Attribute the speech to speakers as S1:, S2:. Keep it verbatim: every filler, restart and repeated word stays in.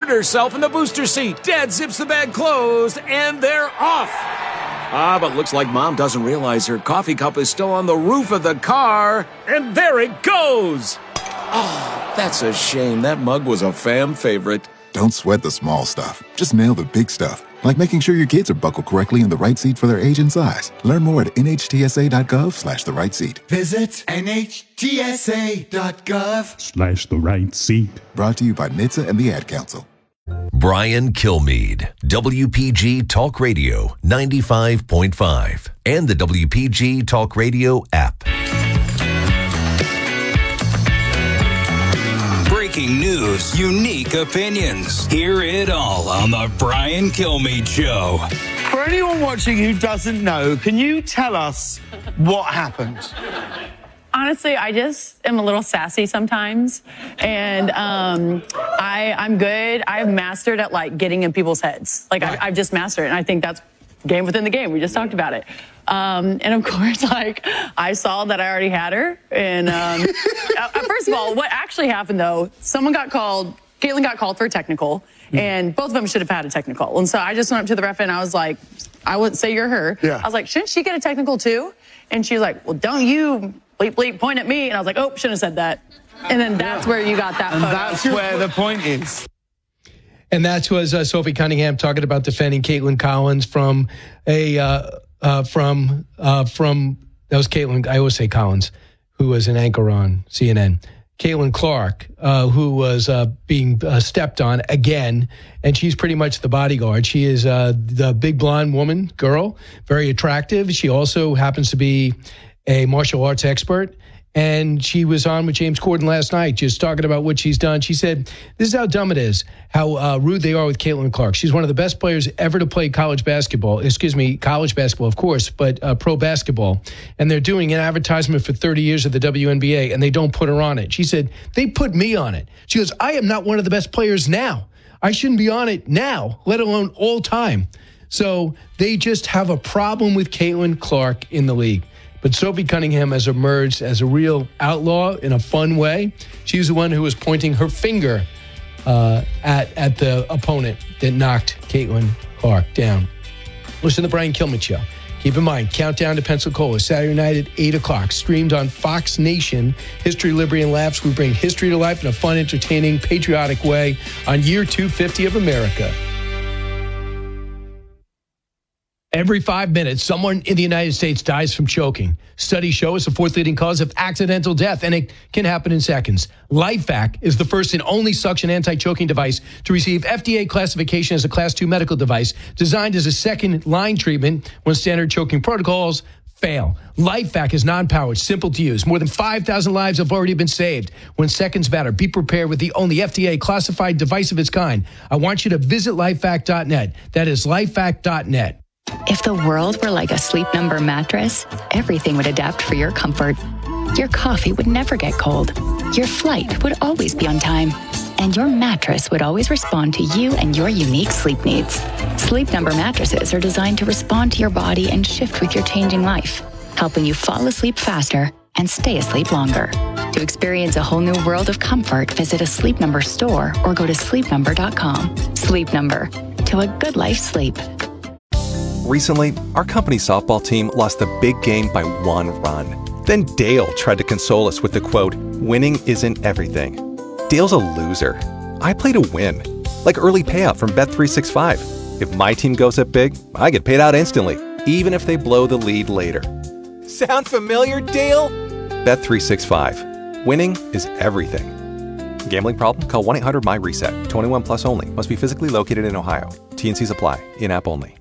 S1: herself in the booster seat. Dad zips the bag closed, and they're off. Ah, but looks like Mom doesn't realize her coffee cup is still on the roof of the car, and there it goes. Oh, that's a shame. That mug was a fam favorite.
S2: Don't sweat the small stuff. Just nail the big stuff, like making sure your kids are buckled correctly in the right seat for their age and size. Learn more at nhtsa.gov slash the right seat.
S3: Visit nhtsa.gov
S4: slash the right seat.
S2: Brought to you by N H T S A and the Ad Council.
S5: Brian Kilmeade, W P G Talk Radio ninety-five point five, and the W P G Talk Radio app.
S6: Breaking news, unique opinions. Hear it all on the Brian Kilmeade Show.
S7: For anyone watching who doesn't know, can you tell us what happened?
S8: Honestly, I just am a little sassy sometimes, and um, I, I'm good. I've mastered at, like, getting in people's heads. Like, I, I've just mastered it, and I think that's game within the game. We just talked about it. Um, and, of course, like, I saw that I already had her. And um, uh, first of all, what actually happened, though, someone got called, Caitlin got called for a technical, and both of them should have had a technical. And so I just went up to the ref, and I was like, I wouldn't say you're her.
S7: Yeah.
S8: I was like, shouldn't she get a technical, too? And she was like, well, don't you bleep, bleep, point at me. And I was like, oh, shouldn't have said that. And then that's where you got that
S7: And
S8: photo.
S7: that's where the point is.
S9: And that was uh, Sophie Cunningham talking about defending Caitlin Collins from a uh, uh, from uh, from that was Caitlin. I always say Collins, who was an anchor on C N N. Caitlin Clark, uh, who was uh, being uh, stepped on again, and she's pretty much the bodyguard. She is uh, the big blonde woman, girl, very attractive. She also happens to be a martial arts expert. And she was on with James Corden last night, just talking about what she's done. She said, this is how dumb it is, how uh, rude they are with Caitlin Clark. She's one of the best players ever to play college basketball. Excuse me, college basketball, of course, but uh, pro basketball. And they're doing an advertisement for thirty years of the W N B A, and they don't put her on it. She said, they put me on it. She goes, I am not one of the best players now. I shouldn't be on it now, let alone all time. So they just have a problem with Caitlin Clark in the league. But Sophie Cunningham has emerged as a real outlaw in a fun way. She's the one who was pointing her finger uh, at, at the opponent that knocked Caitlin Clark down. Listen to the Brian Kilmeade Show. Keep in mind, Countdown to Pensacola, Saturday night at eight o'clock, streamed on Fox Nation. History, Liberty, and Laughs. We bring history to life in a fun, entertaining, patriotic way on year two hundred fifty of America. Every five minutes, someone in the United States dies from choking. Studies show it's the fourth leading cause of accidental death, and it can happen in seconds. LifeVac is the first and only suction anti-choking device to receive F D A classification as a Class two medical device, designed as a second-line treatment when standard choking protocols fail. LifeVac is non-powered, simple to use. More than five thousand lives have already been saved. When seconds matter, be prepared with the only F D A-classified device of its kind. I want you to visit lifevac dot net. That is lifevac dot net.
S10: If the world were like a Sleep Number mattress, everything would adapt for your comfort. Your coffee would never get cold. Your flight would always be on time. And your mattress would always respond to you and your unique sleep needs. Sleep Number mattresses are designed to respond to your body and shift with your changing life, helping you fall asleep faster and stay asleep longer. To experience a whole new world of comfort, visit a Sleep Number store or go to sleep number dot com. Sleep Number. To a good life sleep.
S11: Recently, our company softball team lost the big game by one run. Then Dale tried to console us with the quote, winning isn't everything. Dale's a loser. I play to win. Like early payout from Bet three sixty-five. If my team goes up big, I get paid out instantly, even if they blow the lead later. Sound familiar, Dale? Bet three sixty-five. Winning is everything. Gambling problem? Call one eight hundred M Y RESET. twenty-one plus only. Must be physically located in Ohio. T and C's apply. In-app only.